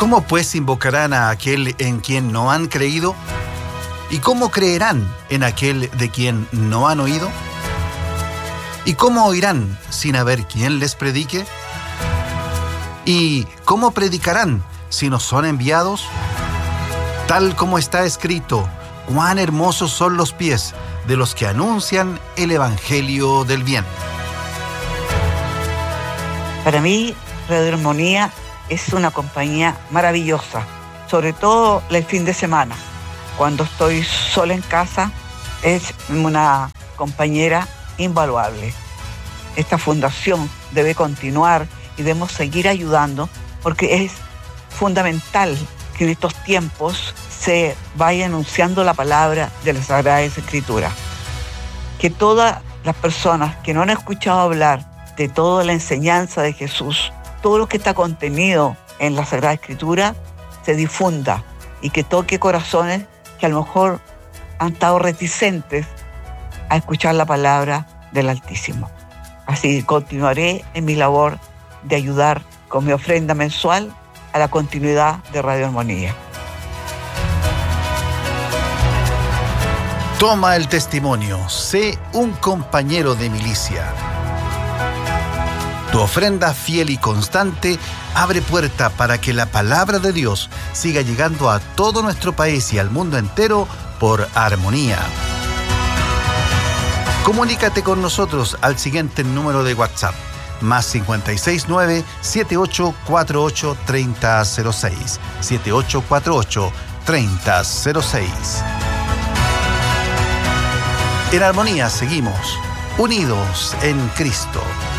¿Cómo pues invocarán a aquel en quien no han creído? ¿Y cómo creerán en aquel de quien no han oído? ¿Y cómo oirán sin haber quien les predique? ¿Y cómo predicarán si no son enviados? Tal como está escrito, cuán hermosos son los pies de los que anuncian el evangelio del bien. Para mí, Radio Armonía es una compañía maravillosa, sobre todo el fin de semana. Cuando estoy sola en casa, es una compañera invaluable. Esta fundación debe continuar y debemos seguir ayudando porque es fundamental que en estos tiempos se vaya anunciando la palabra de la Sagrada Escritura. Que todas las personas que no han escuchado hablar de toda la enseñanza de Jesús, todo lo que está contenido en la Sagrada Escritura, se difunda y que toque corazones que a lo mejor han estado reticentes a escuchar la palabra del Altísimo. Así continuaré en mi labor de ayudar con mi ofrenda mensual a la continuidad de Radio Armonía. Toma el testimonio, sé un compañero de milicia. Tu ofrenda fiel y constante abre puerta para que la palabra de Dios siga llegando a todo nuestro país y al mundo entero por Armonía. Comunícate con nosotros al siguiente número de WhatsApp, +569 7848 3006, 7848 3006. En Armonía seguimos, unidos en Cristo.